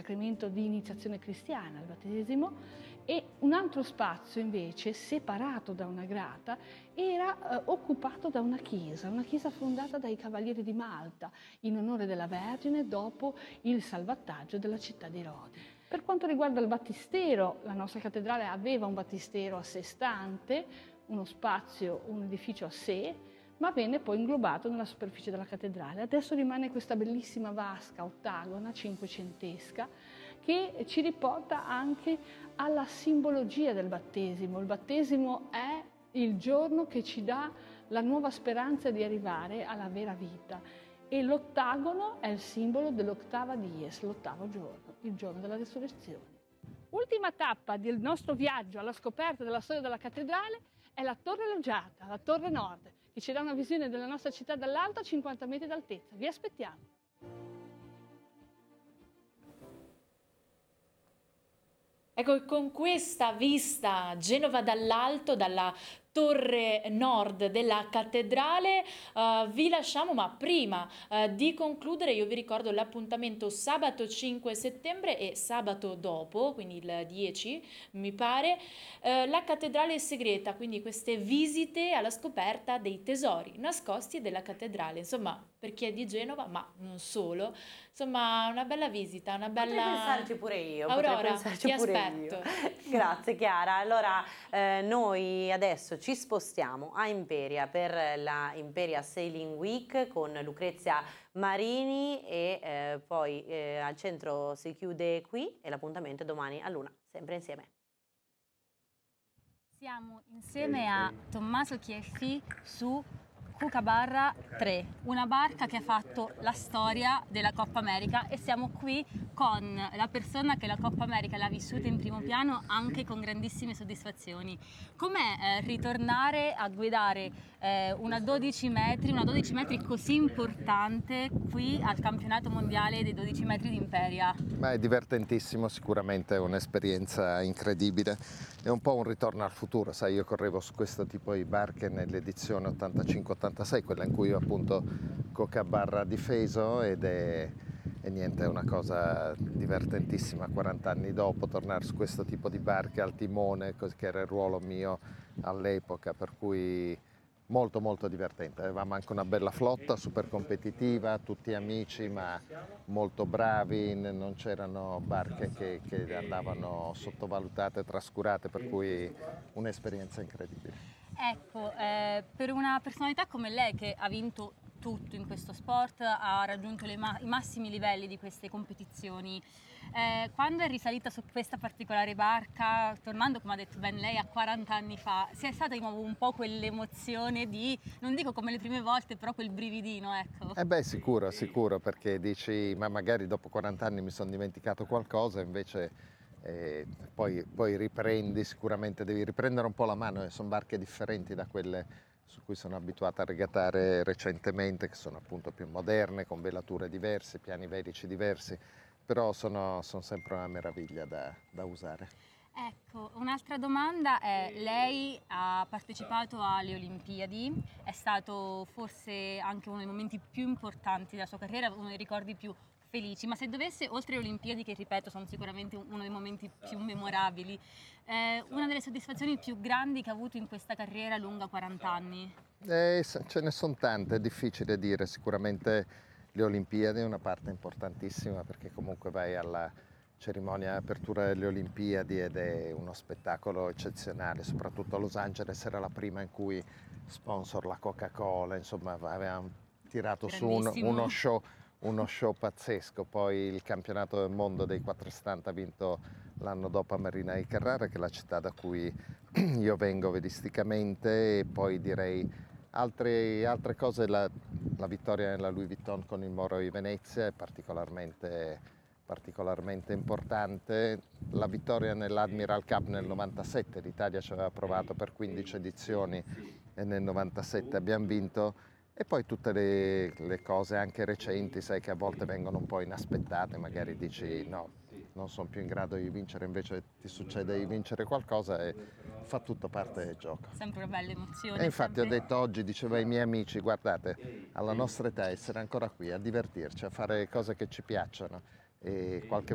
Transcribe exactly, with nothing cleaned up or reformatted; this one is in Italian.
sacramento di iniziazione cristiana, il battesimo, e un altro spazio invece, separato da una grata, era eh, occupato da una chiesa, una chiesa fondata dai Cavalieri di Malta, in onore della Vergine dopo il salvataggio della città di Rodi. Per quanto riguarda il battistero, la nostra cattedrale aveva un battistero a sé stante, uno spazio, un edificio a sé, ma venne poi inglobato nella superficie della cattedrale. Adesso rimane questa bellissima vasca ottagona, cinquecentesca, che ci riporta anche alla simbologia del battesimo. Il battesimo è il giorno che ci dà la nuova speranza di arrivare alla vera vita e l'ottagono è il simbolo dell'ottava dies, l'ottavo giorno, il giorno della resurrezione. Ultima tappa del nostro viaggio alla scoperta della storia della cattedrale è la Torre Loggiata, la Torre Nord, che ci dà una visione della nostra città dall'alto a cinquanta metri d'altezza. Vi aspettiamo! Ecco, con questa vista a Genova dall'alto, dalla Torre Nord della cattedrale, uh, vi lasciamo, ma prima uh, di concludere io vi ricordo l'appuntamento sabato cinque settembre e sabato dopo, quindi il dieci mi pare, uh, la cattedrale segreta, quindi queste visite alla scoperta dei tesori nascosti della cattedrale, insomma per chi è di Genova, ma non solo, insomma una bella visita, una bella... Potrei pensarci pure io, Aurora, potrei pensarci ti pure aspetto. io. Grazie Chiara, allora eh, noi adesso ci spostiamo a Imperia per la Imperia Sailing Week con Lucrezia Marini e eh, poi eh, al centro si chiude qui e l'appuntamento è domani a Luna, sempre insieme. Siamo insieme a Tommaso Chieffi su Kookaburra tre, una barca che ha fatto la storia della Coppa America e siamo qui con la persona che la Coppa America l'ha vissuta in primo piano anche con grandissime soddisfazioni. Com'è eh, ritornare a guidare eh, una dodici metri, una dodici metri così importante qui al campionato mondiale dei dodici metri di Imperia? Ma è divertentissimo, sicuramente è un'esperienza incredibile, è un po' un ritorno al futuro, sai, io correvo su questo tipo di barche nell'edizione ottantacinque ottantasei, quella in cui io appunto Kookaburra ha difeso ed è, e niente, è una cosa divertentissima, quaranta anni dopo tornare su questo tipo di barche al timone, che era il ruolo mio all'epoca, per cui molto molto divertente. Avevamo anche una bella flotta, super competitiva, tutti amici ma molto bravi, non c'erano barche che, che andavano sottovalutate, trascurate, per cui un'esperienza incredibile. Ecco, eh, per una personalità come lei che ha vinto tutto in questo sport, ha raggiunto le ma- i massimi livelli di queste competizioni, eh, quando è risalita su questa particolare barca, tornando come ha detto ben lei a quaranta anni fa, si è stata di nuovo un po' quell'emozione di, non dico come le prime volte, però quel brividino, ecco. Eh beh, sicuro, sicuro, perché dici, ma magari dopo quaranta anni mi sono dimenticato qualcosa, invece eh, poi, poi riprendi, sicuramente devi riprendere un po' la mano, e sono barche differenti da quelle su cui sono abituato a regattare recentemente, che sono appunto più moderne, con velature diverse, piani velici diversi, però sono, sono sempre una meraviglia da, da usare. Ecco, un'altra domanda è, lei ha partecipato alle Olimpiadi, è stato forse anche uno dei momenti più importanti della sua carriera, uno dei ricordi più felici, ma se dovesse, oltre alle Olimpiadi, che ripeto sono sicuramente uno dei momenti più memorabili, eh, una delle soddisfazioni più grandi che ha avuto in questa carriera lunga quaranta anni? Eh, ce ne sono tante, è difficile dire, sicuramente le Olimpiadi è una parte importantissima, perché comunque vai alla cerimonia di apertura delle Olimpiadi ed è uno spettacolo eccezionale, soprattutto a Los Angeles era la prima in cui sponsor la Coca-Cola, insomma avevamo tirato su uno, uno show uno show pazzesco. Poi il campionato del mondo dei quattrocentosettanta ha vinto l'anno dopo a Marina di Carrara, che è la città da cui io vengo vedisticamente, e poi direi altre, altre cose, la, la vittoria nella Louis Vuitton con il Moro di Venezia è particolarmente, particolarmente importante, la vittoria nell'Admiral Cup nel novantasette, l'Italia ci aveva provato per quindici edizioni e nel novantasette abbiamo vinto. E poi tutte le, le cose anche recenti, sai, che a volte vengono un po' inaspettate, magari dici no, non sono più in grado di vincere, invece ti succede di vincere qualcosa e fa tutto parte del gioco. Sempre una bella emozione. E infatti sempre... ho detto oggi, dicevo ai miei amici, guardate, alla nostra età essere ancora qui a divertirci, a fare cose che ci piacciono, e qualche